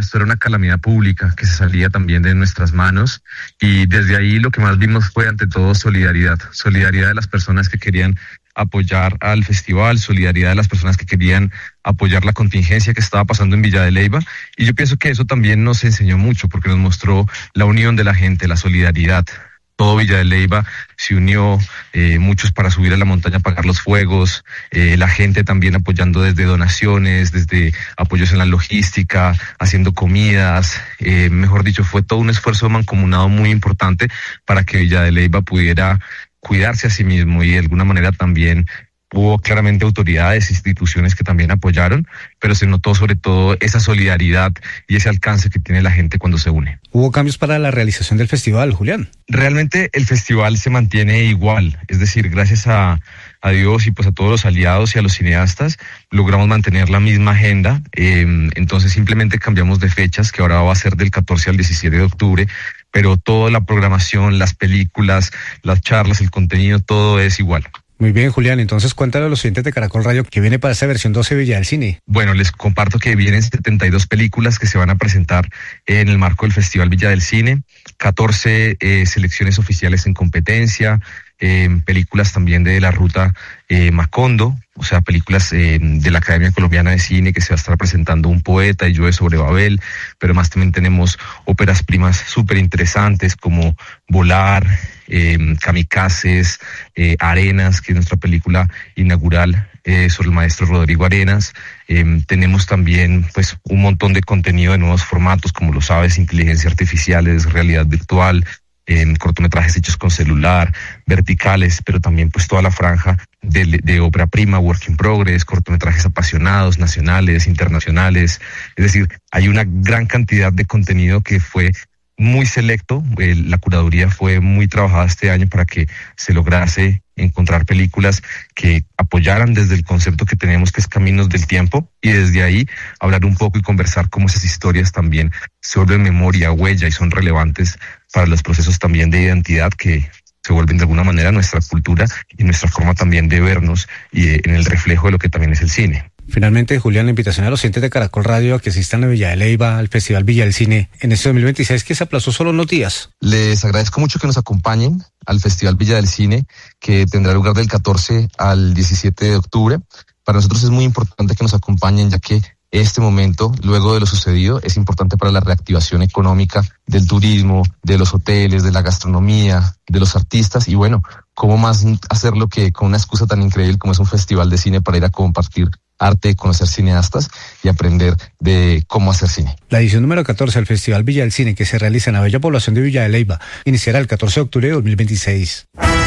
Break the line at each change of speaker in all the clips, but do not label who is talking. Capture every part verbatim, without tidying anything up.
esto era una calamidad pública que se salía también de nuestras manos, y desde ahí lo que más vimos fue ante todo solidaridad, solidaridad de las personas que querían apoyar al festival, solidaridad de las personas que querían apoyar la contingencia que estaba pasando en Villa de Leyva, y yo pienso que eso también nos enseñó mucho porque nos mostró la unión de la gente, la solidaridad. Todo Villa de Leyva se unió, eh, muchos para subir a la montaña a apagar los fuegos, eh, la gente también apoyando desde donaciones, desde apoyos en la logística, haciendo comidas, eh, mejor dicho, fue todo un esfuerzo mancomunado muy importante para que Villa de Leyva pudiera cuidarse a sí mismo, y de alguna manera también hubo claramente autoridades, instituciones que también apoyaron, pero se notó sobre todo esa solidaridad y ese alcance que tiene la gente cuando se une.
¿Hubo cambios para la realización del festival, Julián?
Realmente el festival se mantiene igual, es decir, gracias a, a Dios y pues a todos los aliados y a los cineastas, logramos mantener la misma agenda, eh, entonces simplemente cambiamos de fechas, que ahora va a ser del catorce al diecisiete de octubre, pero toda la programación, las películas, las charlas, el contenido, todo es igual.
Muy bien, Julián, entonces cuéntale a los oyentes de Caracol Radio que viene para esta versión doce Villa del Cine.
Bueno, les comparto que vienen setenta y dos películas que se van a presentar en el marco del Festival Villa del Cine, catorce eh, selecciones oficiales en competencia, eh, películas también de la ruta eh, Macondo, o sea, películas eh, de la Academia Colombiana de Cine, que se va a estar presentando Un poeta y Llueve sobre Babel, pero más también tenemos óperas primas súper interesantes como Volar, eh, Kamikazes, eh, Arenas, que es nuestra película inaugural eh, sobre el maestro Rodrigo Arenas. Eh, tenemos también pues un montón de contenido de nuevos formatos, como lo sabes, inteligencia artificial, realidad virtual, en cortometrajes hechos con celular, verticales, pero también pues toda la franja de, de obra prima, work in progress, cortometrajes apasionados, nacionales, internacionales. Es decir, hay una gran cantidad de contenido que fue muy selecto. Eh, la curaduría fue muy trabajada este año para que se lograse encontrar películas que apoyaran desde el concepto que tenemos, que es Caminos del Tiempo, y desde ahí hablar un poco y conversar cómo esas historias también se vuelven memoria, huella, y son relevantes para los procesos también de identidad que se vuelven de alguna manera nuestra cultura y nuestra forma también de vernos, y eh, en el reflejo de lo que también es el cine.
Finalmente, Julián, la invitación a los oyentes de Caracol Radio a que asistan a Villa de Leyva, al Festival Villa del Cine, en este dos mil veintiséis, que se aplazó solo unos días.
Les agradezco mucho que nos acompañen al Festival Villa del Cine, que tendrá lugar del catorce al diecisiete de octubre. Para nosotros es muy importante que nos acompañen, ya que este momento, luego de lo sucedido, es importante para la reactivación económica del turismo, de los hoteles, de la gastronomía, de los artistas, y bueno, ¿cómo más hacerlo que con una excusa tan increíble como es un festival de cine para ir a compartir arte, conocer cineastas y aprender de cómo hacer cine?
La edición número catorce del Festival Villa del Cine, que se realiza en la bella población de Villa de Leyva, iniciará el catorce de octubre de dos mil veintiséis.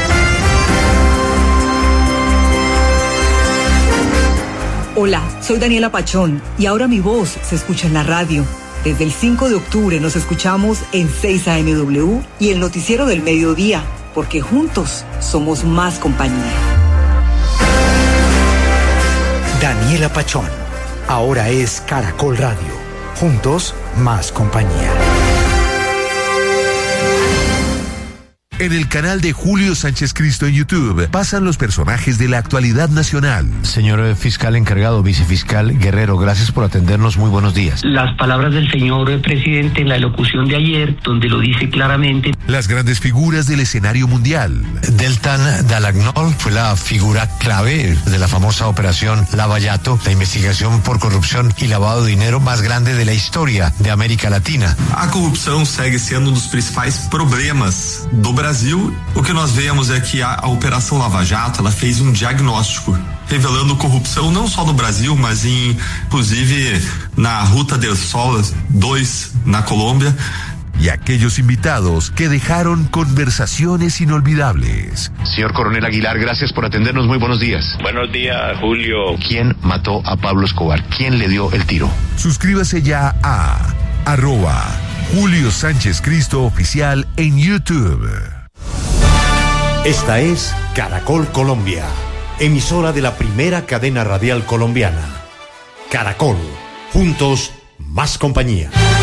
Hola, soy Daniela Pachón y ahora mi voz se escucha en la radio. Desde el cinco de octubre nos escuchamos en seis A M W y el noticiero del mediodía, porque juntos somos más compañía.
Daniela Pachón, ahora es Caracol Radio. Juntos, más compañía.
En el canal de Julio Sánchez Cristo en YouTube pasan los personajes de la actualidad nacional.
Señor fiscal encargado, vicefiscal Guerrero, gracias por atendernos. Muy buenos días.
Las palabras del señor presidente en la locución de ayer, donde lo dice claramente.
Las grandes figuras del escenario mundial.
Deltan Dalagnol fue la figura clave de la famosa operación Lava Jato, la investigación por corrupción y lavado de dinero más grande de la historia de América Latina.
A corrupção segue sendo um dos principais problemas do Brasil. O que nós vemos é que a, a Operação Lava Jato, ela fez um diagnóstico revelando corrupção não só no Brasil, mas em, inclusive na Ruta del Sol dois na Colômbia.
Y aquellos invitados que dejaron conversaciones inolvidables.
Señor Coronel Aguilar, gracias por atendernos. Muy buenos días.
Buenos días, Julio.
¿Quién mató a Pablo Escobar? ¿Quién le dio el tiro?
Suscríbase ya a arroba Julio Sánchez Cristo Oficial en YouTube.
Esta es Caracol Colombia, emisora de la primera cadena radial colombiana. Caracol, juntos, más compañía.